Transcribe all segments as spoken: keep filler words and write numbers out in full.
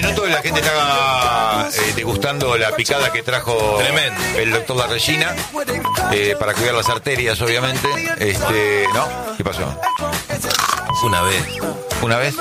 minutos la gente está eh, degustando la picada que trajo Tremendo. el doctor La Regina eh, para cuidar las arterias, obviamente. Este, ¿no? ¿Qué pasó? Una vez. ¿Una vez?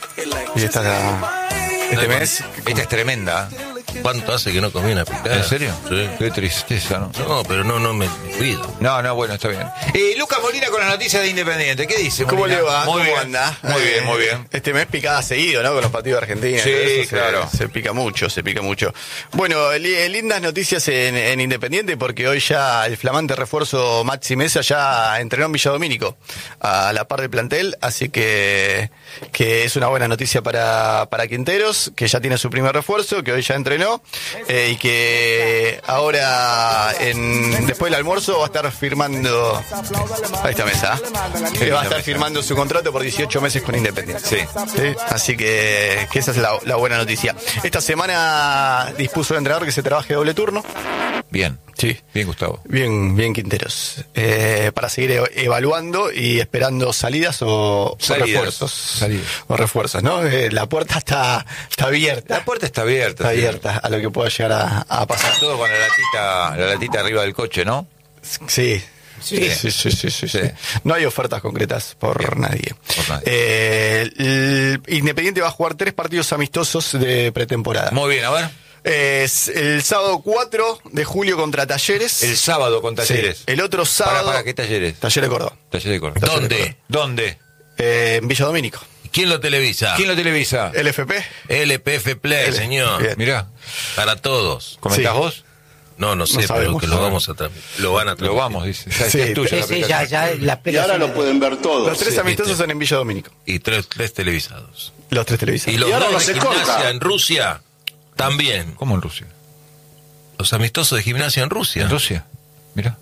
Y esta la, este mes. Esta es tremenda. ¿Cuánto hace que no comí una picada? ¿En serio? Sí. Qué tristeza, ¿no? No, pero no, no me cuido. No, no, bueno, está bien. Eh, Lucas Molina con las noticias de Independiente. ¿Qué dice, ¿Cómo Molina? le va? Muy ¿Cómo bien. anda? Muy bien, muy bien. Este mes picada seguido, ¿no? Con los partidos de Argentina. Sí, y todo eso se- claro. Se, pica mucho, se pica mucho. Bueno, li- lindas noticias en, en Independiente porque hoy ya el flamante refuerzo Maxi Mesa ya entrenó en Villa Domínico a la par del plantel, así que, que es una buena noticia para, para Quinteros, que ya tiene su primer refuerzo, que hoy ya entrenó, eh, y que ahora en, después del almuerzo va a estar firmando a esta mesa, que va a estar firmando su contrato por dieciocho meses con Independiente. Sí. Sí, así que, que esa es la, la buena noticia. Esta semana dispuso el entrenador que se trabaje doble turno. Bien. Sí. Bien, Gustavo. Bien, bien Quinteros. Eh, para seguir e- evaluando y esperando salidas o, Salidas. o refuerzos. Salidas. O refuerzos, ¿no? Eh, la puerta está, está abierta. La puerta está abierta. Está sí. abierta a lo que pueda llegar a, a pasar. Todo con la latita, la latita arriba del coche, ¿no? Sí. Sí, sí, sí, sí, sí, sí. No hay ofertas concretas por Bien. nadie. Por nadie. Eh, el Independiente va a jugar tres partidos amistosos de pretemporada. Muy bien, a ver. Es el sábado cuatro de julio contra Talleres. El sábado con Talleres. Sí. El otro sábado. Para, para, ¿qué Talleres? Talleres de Córdoba. Talleres de Córdoba. ¿Dónde? ¿Dónde? Eh, en Villa Domínico. ¿Quién lo televisa? ¿Quién lo televisa? L F P. L P F Play, L- señor. Bien. Mirá, Para todos. ¿comentás Sí. vos? No, no sé, pero sabemos. que lo vamos a transmitir. Lo van a Lo transmitir. vamos, dice. Ya, Sí, ya es tuya la Sí, sí, ya, aplicación. ya la Y ahora lo pueden ver todos. Los tres Sí, amistosos viste. son en Villa Domínico. Y tres, tres televisados. Los tres Y televisados. los Y ahora dos no de se gimnasia corta. en Rusia también. ¿Cómo en Rusia? Los amistosos de gimnasia en Rusia. ¿En Rusia? Mirá.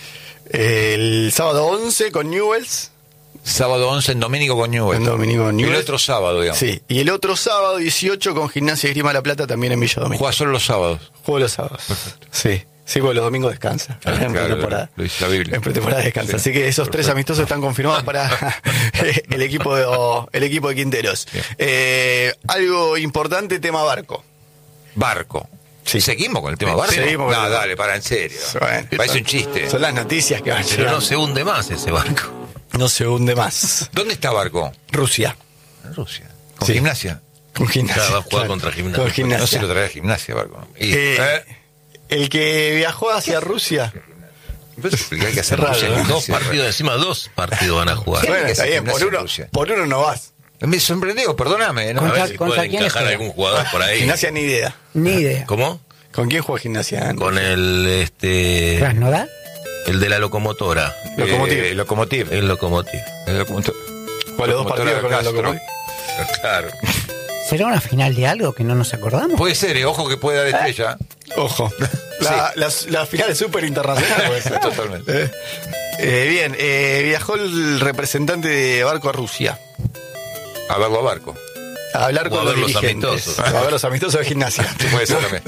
El sábado once con Newells. Sábado once en Domínico con Newell. En Domínico con Y el Newell's. otro sábado, digamos. Sí. Y el otro sábado dieciocho con Gimnasia y Esgrima La Plata también en Villa Domínico. Juega solo los sábados. Juego los sábados. Sí. Sí, porque los domingos descansa. Ah, en claro, pretemporada. lo dice la Biblia. En pretemporada descansa. Sí. Así que esos tres Perfecto. amistosos están confirmados para el equipo de, o- el equipo de Quinteros. Bien. Eh, algo importante, tema barco. Barco. Sí. ¿Seguimos con el tema Sí, barco? seguimos con No, el- dale, para, en serio. Bueno, Parece un chiste. Son las noticias que van Pero llegando. no se hunde más ese barco. No se hunde más. ¿Dónde está Barco? Rusia. En Rusia. ¿Con Sí. gimnasia? Con Gimnasia. Claro, va a jugar contra Gimnasia. Con No se Gimnasia. lo trae a gimnasia, Barco. Y, Eh, ¿eh? El que viajó hacia Rusia. Pues, hay que hacer raro, Rusia, ¿no? Dos gimnasia. partidos encima, dos partidos van a jugar. Bueno, que está hacer bien, por gimnasia en uno, Rusia. por uno no vas. Me sorprendió, perdóname. ¿no? A ver Contra- si contra pueden quién encajar juega? algún jugador por ahí. Gimnasia ni idea. Ni idea. ¿Cómo? ¿Con quién juega Gimnasia? en Con Rusia? el este ¿Krasnodar? el de la locomotora. Lokomotiv. Eh, Lokomotiv. El locomotiv. El locomotor- Juega los dos locomotora partidos con el Castro. Lokomotiv. Claro. ¿Será una final de algo que no nos acordamos? Puede ser, eh, ojo que puede dar estrella. Ojo. La, la, la final es súper internacional. puede ser. Totalmente. Eh, eh, bien, eh, viajó el representante de Barco a Rusia A verlo a Barco. a hablar O con a los ver los dirigentes. amistosos. A ver los amistosos de Gimnasia. Puede ser también.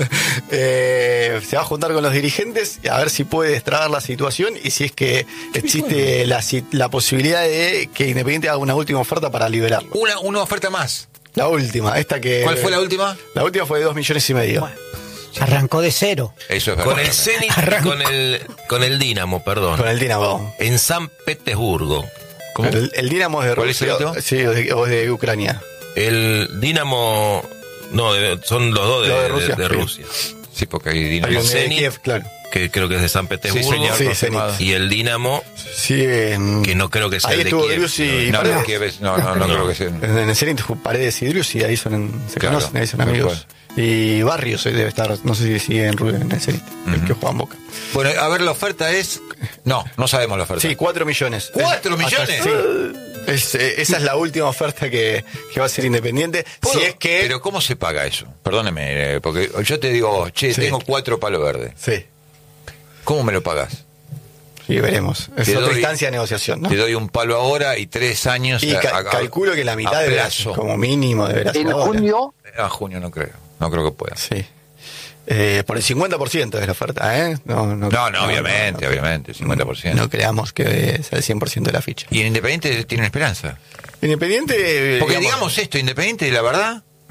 Eh, se va a juntar con los dirigentes a ver si puede destrabar la situación y si es que existe la, si- la posibilidad de que Independiente haga una última oferta para liberarlo. Una, una oferta más. La última, esta que... ¿Cuál fue la última? La última fue de dos millones y medio. Arrancó de cero. Eso es verdad. Con el Zenit y con el con el Dinamo, perdón. Con el Dinamo. En San Petersburgo. ¿Cómo? El, el Dinamo es de ¿Cuál es el Rusia. otro? Sí, o de, o de Ucrania. El Dinamo no, de- son los dos de, Los de de- Rusia, de sí. Rusia. Sí, porque hay dinero. Hay El un de Zenit. Kiev, claro. Que creo que es de San Petersburgo. Sí, señor, Sí, confirmado. Y el Dinamo, Sí, en- que no creo que sea ahí el de estuvo Kiev. Driussi y No, Paredes. no, Kiev es- no, no, no, No. creo que sea. En el Zenit Paredes y Driussi, ahí son en- se Claro, conocen, ahí son tal amigos. Y Barrios eh, debe estar, no sé si sigue en, Ru- en el Zenit, el que juega en Boca. Bueno, a ver, la oferta es. No, no sabemos la oferta. Sí, cuatro millones. ¿Cuatro Es- hasta- millones? sí. Es, eh, esa es la última oferta que, que va a ser Independiente. ¿Puedo? Si es que... Pero ¿cómo se paga eso? Perdóneme, eh, porque yo te digo, che, Sí. tengo cuatro palos verdes. Sí, ¿Cómo me lo pagas? sí, veremos. Es Te otra doy- instancia de negociación, ¿no? Te doy un palo ahora y tres años. Y a- ca- a- calculo que la mitad a deberá, plazo. como mínimo deberá ser En ahora. junio, A junio no creo. No creo que pueda. Sí. Eh, por el cincuenta por ciento de la oferta, ¿eh? No, no, No, no, obviamente, no, obviamente, cincuenta por ciento. No creamos que sea el cien por ciento de la ficha. Y en Independiente tienen esperanza. Independiente... Porque digamos esto, Independiente, la verdad,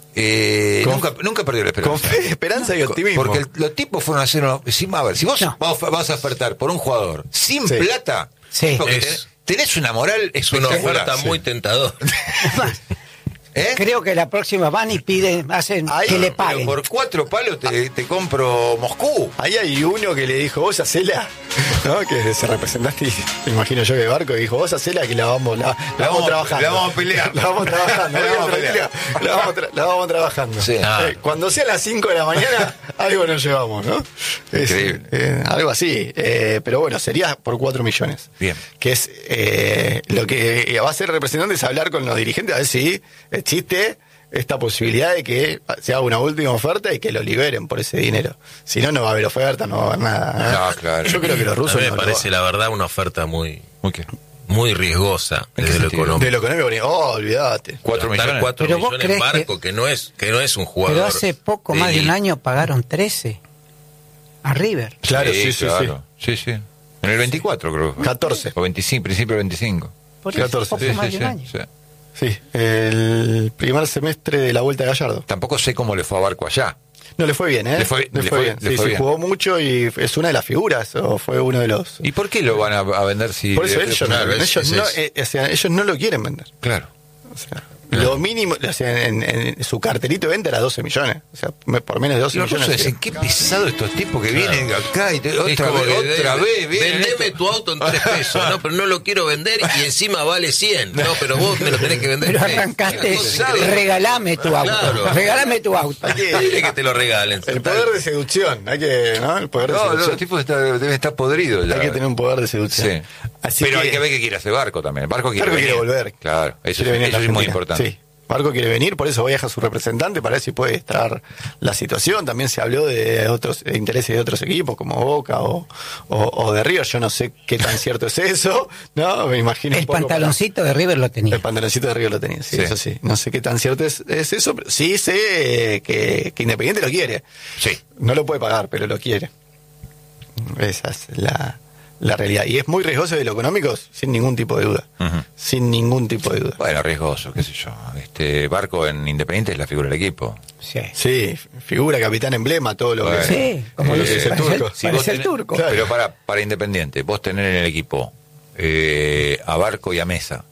eh, Con- nunca, nunca perdió la esperanza. Con fe, esperanza y optimismo. Porque el- los tipos fueron a hacer uno, decimos, a ver, si vos No. vas, vas a ofertar por un jugador sin Sí. plata, Sí. porque Es- tenés, tenés una moral Es una espectacular. oferta Sí. muy tentadora. Es más, ¿Eh? creo que la próxima van y piden, hacen Ay, que le Pero paguen. por cuatro palos te, te compro Moscú. Ahí hay uno que le dijo, vos hacela, ¿no? Que se representaste, y me imagino yo que Barco, y dijo, vos hacela que la vamos, la, la La vamos vamos- trabajando. la vamos a pelear. La vamos trabajando, La vamos a tranquila, la vamos, tra- la vamos trabajando. Sí. Ah. Eh, cuando sea las cinco de la mañana, algo nos llevamos, ¿no? Es, Increíble. eh, algo así. Eh, pero bueno, sería por cuatro millones. Bien. Que es eh, lo que va a hacer el representante, es hablar con los dirigentes a ver si existe esta posibilidad de que se haga una última oferta y que lo liberen por ese dinero. Si no, no va a haber oferta, no va a haber nada. ¿eh? No, claro. Yo creo que los A rusos mí me no lo parece, va- la verdad, una oferta muy, ¿Muy qué? muy riesgosa ¿En qué desde lo sentido? económico. de lo económico. Oh, olvídate. ¿Cuatro Gastar millones? cuatro Pero vos millones en crees Barco, que- que... no es que no es un jugador. Pero hace poco, más de un élite. año, pagaron trece a River. Claro, sí, sí, claro. sí. Sí, sí. En el veinticuatro creo. catorce. O veinticinco, principio del veinticinco. Por eso, catorce, poco sí, más Sí, de sí, un año. sí. Sí, el primer semestre de la Vuelta de Gallardo. Tampoco sé cómo le fue a Barco allá. No, le fue bien, ¿eh? Le fue- le fue- bien. le Sí, fue sí, bien. jugó mucho y es una de las figuras, o fue uno de los... ¿Y por qué lo van a, a vender si... Por eso de- ellos, claro, no, es- ellos, es no, eso. eh, o sea, ellos no lo quieren vender. Claro. O sea, lo mínimo, o sea, en, en su cartelito de venta era doce millones. O sea, me- por menos de doce Los millones. rusos dicen, sí. qué pesado estos tipos que Claro. vienen acá y te- Es otra como vez, que otra de- vez. vienen vendeme estos- tu auto en tres pesos, no, pero no lo quiero vender y encima vale cien. No, pero vos me lo tenés que vender. Pero tres. arrancaste, Una cosa increíble. regalame tu auto. Claro. Regalame tu auto. Hay que- Quiere que te lo regalen. el poder de seducción, hay que, ¿no? El poder de No, no, seducción. los tipos está- deben estar podridos ya. Hay que tener un poder de seducción. Sí. Así Pero que, hay que ver qué quiere hacer Barco también. Barco quiere Barco venir. quiere volver. Claro, eso, quiere es, venir a eso la es muy Argentina. importante. Sí. Barco quiere venir, por eso viaja su representante para ver si puede extraer la situación. También se habló de otros de intereses de otros equipos como Boca o, o, o de River. Yo no sé qué tan cierto es eso, ¿no? Me imagino un El poco para- pantaloncito de River lo tenía. El pantaloncito de River lo tenía, sí, Sí. eso sí. No sé qué tan cierto es, es eso, pero sí sé eh, que, que Independiente lo quiere. Sí. No lo puede pagar, pero lo quiere. Esa es la, la realidad. Y es muy riesgoso de lo económico, sin ningún tipo de duda. Ujú. Sin ningún tipo de duda. Bueno, riesgoso, qué sé yo. Este Barco en Independiente es la figura del equipo. Sí. Sí, figura, capitán, emblema, todo lo Bueno. que... Sí, como Eh, lo dice el parece, turco. Si parece vos el tenés- turco. Claro. Pero para, para Independiente, vos tener en el equipo eh, a Barco y a Mesa,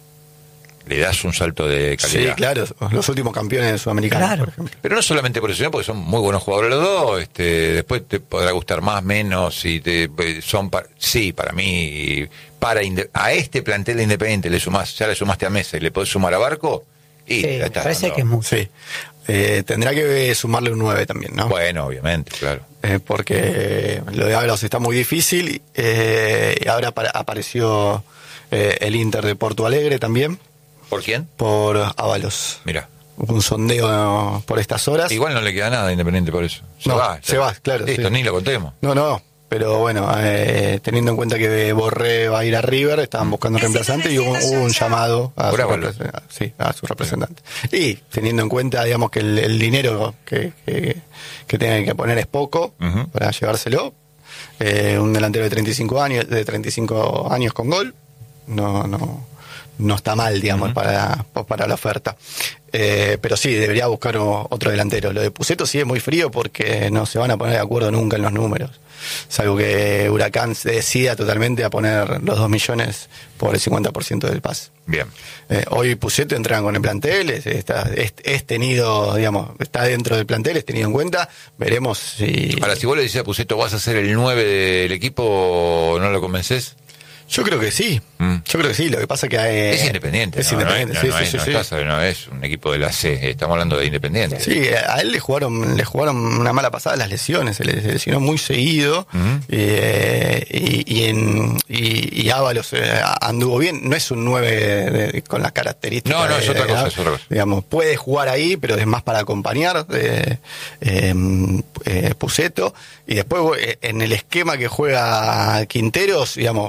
le das un salto de Sí, calidad. claro, los últimos campeones sudamericanos, Claro. por ejemplo. Pero no solamente por eso, sino porque son muy buenos jugadores los dos. Este, después te podrá gustar más, menos. Si te, son pa- sí, para mí, para Inde- a este plantel de Independiente le sumás, ya le sumaste a Mesa y le podés sumar a Barco. Y Sí, ya me estás parece dando- que es mucho. Sí. Eh, tendrá que sumarle un nueve también, ¿no? Bueno, obviamente, claro. Eh, porque lo de Ábalos está muy difícil. Eh, y ahora apa- apareció eh, el Inter de Porto Alegre también, ¿Por quién? por Ábalos. Mira. Hubo un sondeo por estas horas. Igual no le queda nada a Independiente por eso. Se No, va. se va, claro, Listo, sí. ni lo contemos. No, no, pero bueno, eh, teniendo en cuenta que Borré va a ir a River, estaban buscando un reemplazante y hubo, hubo un llamado a Por su, Ábalos. represen- sí, a su representante. Y teniendo en cuenta, digamos, que el, el dinero que, que, que tienen que poner es poco Ujú. para llevárselo, eh, un delantero de treinta y cinco años, de treinta y cinco años con gol, no, no, no está mal, digamos, para, para la oferta. Eh, pero sí, debería buscar o- otro delantero. Lo de Puceto sí es muy frío porque no se van a poner de acuerdo nunca en los números. Salvo que Huracán se decida totalmente a poner los dos millones por el cincuenta por ciento del pase. Bien. Eh, hoy Puceto entran con el plantel, es, está, es, es tenido, digamos, está dentro del plantel, es tenido en cuenta. Veremos si... Ahora, si vos le decís a Puceto, ¿vas a ser el nueve del equipo, no lo convences? Yo creo que sí. Mm. Yo creo que sí. Lo que pasa que eh, Es Independiente. Es no, independiente, no, sí, no sí, es, sí, no sí. estás- no es un equipo de la C, estamos hablando de Independiente. Sí, a él le jugaron, le jugaron una mala pasada las lesiones, se le se lesionó muy seguido. Ujú. eh, y, y, en, y, y Ábalos eh, anduvo bien, no es un nueve de- de- con las características. No, no, de- es otra de- cosa, es otra cosa. Digamos, puede jugar ahí, pero es más para acompañar eh, eh, eh, Puceto. Y después eh, en el esquema que juega Quinteros, digamos, o si te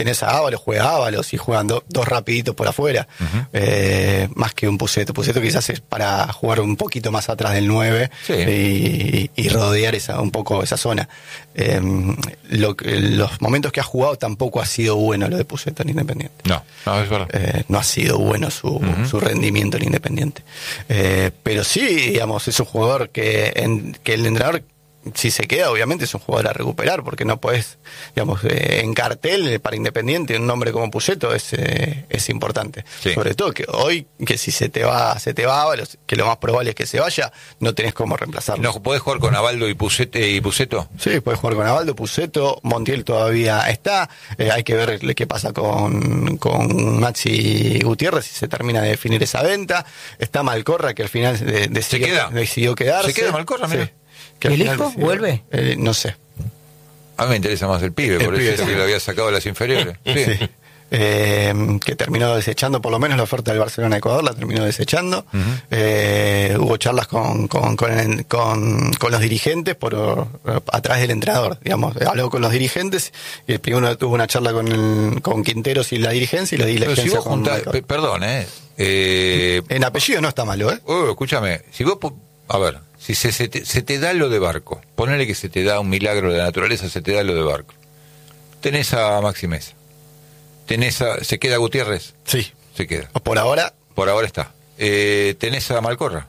tenés a Ábalos, juega Ábalos y juegan do, dos rapiditos por afuera, uh-huh. eh, más que un Pusetto. Pusetto quizás es para jugar un poquito más atrás del nueve, sí. y, y rodear esa, un poco esa zona. Eh, lo, los momentos que ha jugado tampoco ha sido bueno lo de Pusetto en Independiente. No, no es verdad. Eh, no ha sido bueno su, uh-huh. su rendimiento en Independiente. Eh, pero sí, digamos, es un jugador que, en, que el entrenador, si se queda, obviamente es un jugador a recuperar, porque no podés, digamos, eh, en cartel para Independiente un nombre como Pusetto es eh, es importante. Sí. Sobre todo que hoy, que si se te va, se te va, que lo más probable es que se vaya, no tenés cómo reemplazarlo. ¿No podés jugar con Abaldo y Pusetto? Y Pusetto? Sí, podés jugar con Abaldo, Pusetto, Montiel todavía está, eh, hay que ver qué pasa con, con Maxi Gutiérrez, si se termina de definir esa venta. Está Malcorra, que al final de, de ¿Se queda? decidió quedarse. ¿Se queda Malcorra? Mira. Sí. ¿El hijo vuelve? Eh, no sé. A mí me interesa más el pibe, el por pibe, eso es que lo había sacado de las inferiores. Sí. Sí. Eh, que terminó desechando, por lo menos la oferta del Barcelona Ecuador la terminó desechando. Uh-huh. eh, hubo charlas con con, con, con, con los dirigentes por a través del entrenador, digamos, habló con los dirigentes y el primero tuvo una charla con el, con Quinteros y la dirigencia y la dirigencia. Si vos juntás, pe- perdón, eh, eh, en apellido no está malo, eh. Uh, escúchame, si vos, a ver, si se, se, te, se te da lo de Barco, ponele que se te da un milagro de la naturaleza, se te da lo de Barco. Tenés a Maxi Mesa. Tenés a, ¿se queda Gutiérrez? Sí. Se queda. Por ahora. Por ahora está. Eh, tenés a Malcorra.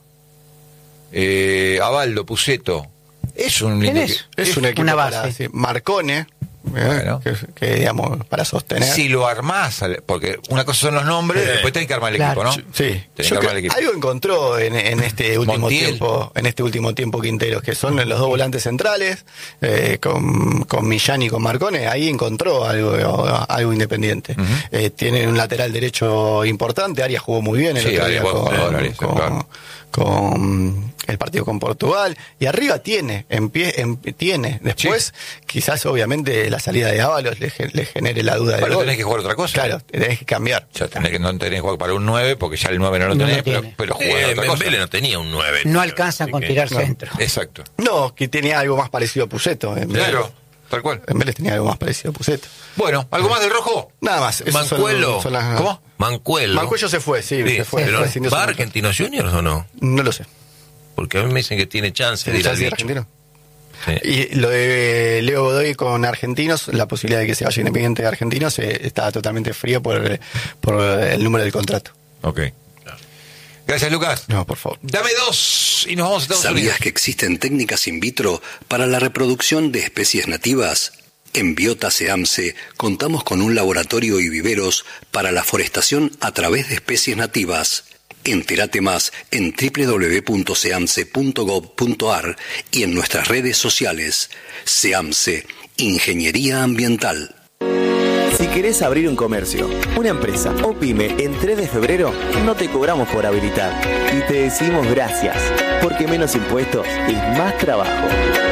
Eh, Abaldo, Pusetto. Es un, ¿Tenés? Es, es un equipo una base. Para, sí, Marcone. Bueno. Que, que, digamos, para sostener. Si lo armás, porque una cosa son los nombres, eh, después tenés que armar el claro. equipo, ¿no? Sí. Tenés que armar el equipo. Algo encontró en, en este último Montiel. tiempo, en este último tiempo Quinteros, que son los dos volantes centrales, eh, con, con Millán y con Marcone, ahí encontró algo, algo Independiente. Uh-huh. Eh, tienen un lateral derecho importante, Arias jugó muy bien el sí, otro día con, jugador, Arias, con, claro. con el partido con Portugal, y arriba tiene, en pie, en, tiene, después, sí. quizás obviamente la salida de Ábalos le, le genere la duda de Pero tenés que jugar otra cosa. Claro, tenés que cambiar. Ya tenés que, no tenés que jugar para un nueve, porque ya el nueve no lo tenés, no lo pero, pero jugar eh, otra cosa. Mbele no tenía un nueve. No alcanzan con tirar no. centro. Exacto. No, que tenía algo más parecido a Pusetto. Claro, tal cual. En Vélez tenía algo más parecido a Pusetto. Bueno, ¿algo más del rojo? Nada más. Mancuello. Son, son las... ¿Cómo? Mancuello. Mancuello se fue, sí, sí se fue. ¿Pero fue va a Argentinos Juniors o no? No lo sé. Porque a mí me dicen que tiene chance de ir al bicho. Argentino? Sí. Y lo de Leo Godoy con Argentinos, la posibilidad de que se vaya Independiente de Argentinos eh, está totalmente fría por, por el número del contrato. Ok. Gracias, Lucas. No, por favor. Dame dos y nos vamos a Estados ¿Sabías Unidos? que existen técnicas in vitro para la reproducción de especies nativas? En Biota SEAMSE contamos con un laboratorio y viveros para la forestación a través de especies nativas. Entérate más en doble u doble u doble u punto seamse punto gov punto ar y en nuestras redes sociales. SEAMSE, Ingeniería Ambiental. Si querés abrir un comercio, una empresa o pyme en tres de febrero, no te cobramos por habilitar. Y te decimos gracias, porque menos impuestos es más trabajo.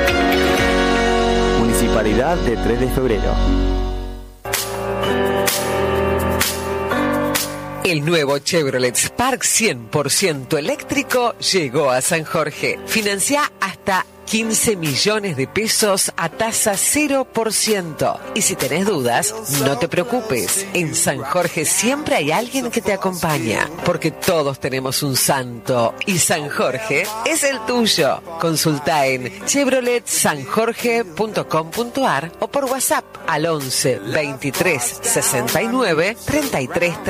Municipalidad de tres de febrero. El nuevo Chevrolet Spark cien por ciento eléctrico llegó a San Jorge. Financia hasta quince millones de pesos a tasa cero por ciento. Y si tenés dudas, no te preocupes. En San Jorge siempre hay alguien que te acompaña, porque todos tenemos un santo y San Jorge es el tuyo. Consulta en chevrolet san jorge punto com punto ar o por WhatsApp al once veintitrés sesenta y nueve treinta y tres treinta.